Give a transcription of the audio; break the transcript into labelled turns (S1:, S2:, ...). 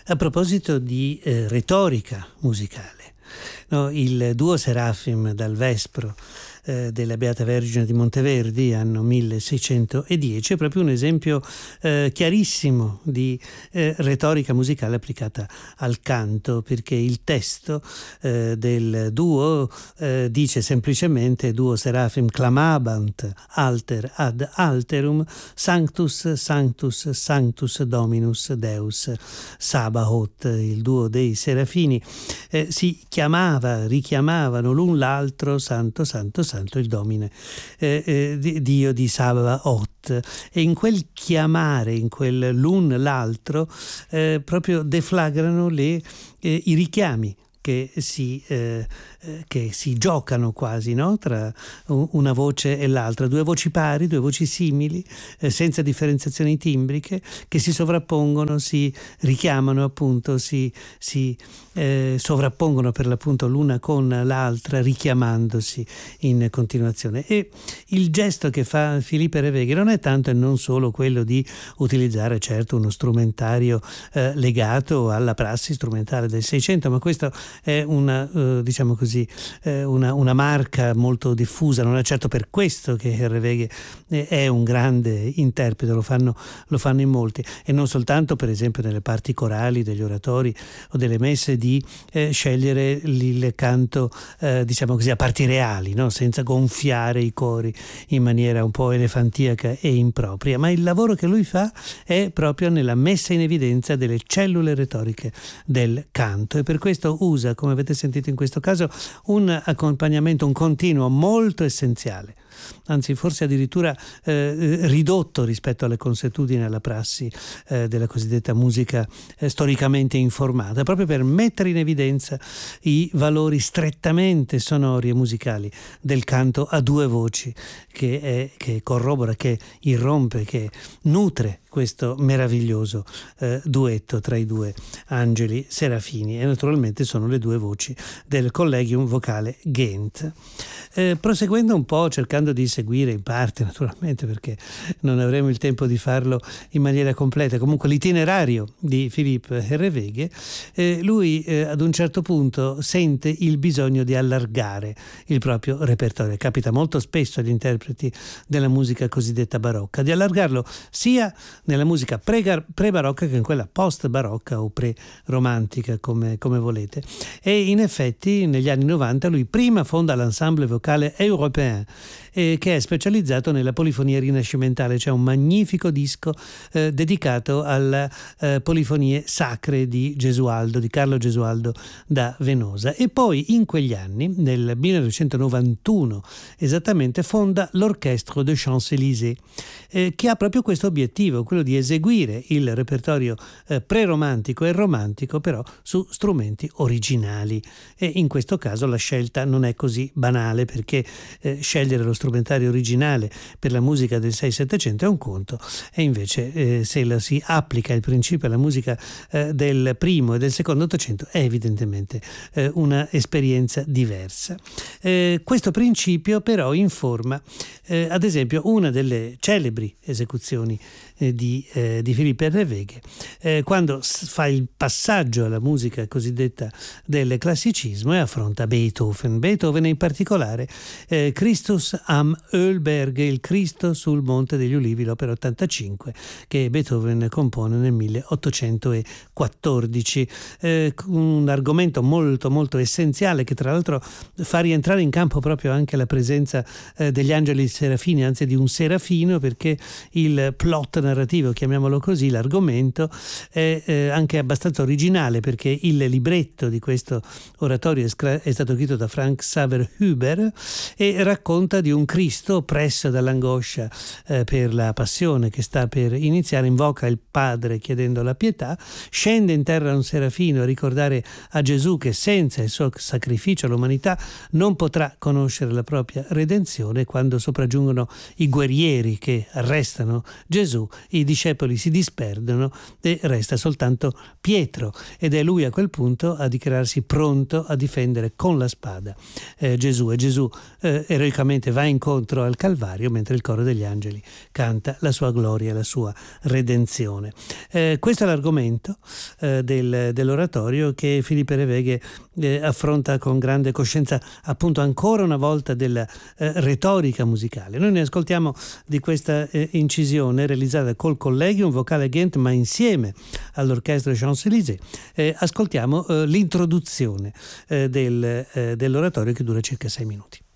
S1: A proposito di retorica musicale, no, il duo Serafim dal Vespro della Beata Vergine di Monteverdi, anno 1610, è proprio un esempio chiarissimo di retorica musicale applicata al canto, perché il testo del duo dice semplicemente: duo Serafim clamabant alter ad alterum, sanctus sanctus sanctus dominus Deus Sabaoth. Il duo dei serafini si richiamavano l'un l'altro: santo santo santo il Domine, Dio di Sabaoth. E in quel chiamare, in quel l'un l'altro, proprio deflagrano i richiami che si giocano quasi, no? Tra una voce e l'altra, due voci pari, due voci simili, senza differenziazioni timbriche, che si sovrappongono, si richiamano, appunto, si sovrappongono per l'appunto l'una con l'altra, richiamandosi in continuazione. E il gesto che fa Philippe Hervégué non è tanto e non solo quello di utilizzare, certo, uno strumentario legato alla prassi strumentale del Seicento, ma questo è diciamo così, una marca molto diffusa. Non è certo per questo che Hervégué è un grande interprete, lo fanno in molti, e non soltanto, per esempio, nelle parti corali degli oratori o delle messe, di scegliere il canto, diciamo così, a parti reali, no? Senza gonfiare i cori in maniera un po' elefantiaca e impropria, ma il lavoro che lui fa è proprio nella messa in evidenza delle cellule retoriche del canto, e per questo usa, come avete sentito in questo caso, un accompagnamento, un continuo molto essenziale, anzi forse addirittura ridotto rispetto alle consuetudini, alla prassi della cosiddetta musica storicamente informata, proprio per mettere in evidenza i valori strettamente sonori e musicali del canto a due voci, che corrobora, che irrompe, che nutre questo meraviglioso duetto tra i due angeli serafini, e naturalmente sono le due voci del Collegium Vocale Ghent. Proseguendo un po', cercando di seguire in parte, naturalmente, perché non avremo il tempo di farlo in maniera completa, comunque l'itinerario di Philippe Hervégué, lui ad un certo punto sente il bisogno di allargare il proprio repertorio. Capita molto spesso agli interpreti della musica cosiddetta barocca di allargarlo sia nella musica pre-barocca che in quella post-barocca o pre-romantica, come volete. E in effetti negli anni 90 lui prima fonda l'Ensemble Vocale Européen, che è specializzato nella polifonia rinascimentale. C'è un magnifico disco dedicato alle polifonie sacre di Carlo Gesualdo da Venosa. E poi in quegli anni, nel 1991 esattamente, fonda l'Orchestre de Champs-Élysées, che ha proprio questo obiettivo, quello di eseguire il repertorio preromantico e romantico, però su strumenti originali. E in questo caso la scelta non è così banale, perché scegliere lo strumentario originale per la musica del 6-700 è un conto, e invece se lo si applica il principio alla musica del primo e del secondo Ottocento è evidentemente una esperienza diversa. Questo principio però informa ad esempio una delle celebri esecuzioni di Philippe Hervégué, quando fa il passaggio alla musica cosiddetta del classicismo e affronta Beethoven in particolare, Christus am Ölberge, il Cristo sul Monte degli Ulivi, l'opera 85 che Beethoven compone nel 1814, un argomento molto molto essenziale, che tra l'altro fa rientrare in campo proprio anche la presenza degli angeli serafini, anzi di un serafino, perché il plot narrativo, chiamiamolo così, l'argomento è anche abbastanza originale, perché il libretto di questo oratorio è stato scritto da Frank Xaver-Huber e racconta di un Cristo oppresso dall'angoscia per la passione che sta per iniziare, invoca il Padre chiedendo la pietà, scende in terra un serafino a ricordare a Gesù che senza il suo sacrificio l'umanità non potrà conoscere la propria redenzione. Quando sopraggiungono i guerrieri che arrestano Gesù, i discepoli si disperdono e resta soltanto Pietro, ed è lui a quel punto a dichiararsi pronto a difendere con la spada Gesù, e Gesù eroicamente va incontro al Calvario, mentre il coro degli angeli canta la sua gloria, la sua redenzione. Questo è l'argomento dell'oratorio che Filipe Reveghe affronta con grande coscienza, appunto, ancora una volta della retorica musicale. Noi ne ascoltiamo di questa incisione realizzata col Collegium Vocale Ghent, ma insieme all'Orchestra Champs-Élysées. Ascoltiamo l'introduzione dell'oratorio, che dura circa 6 minuti.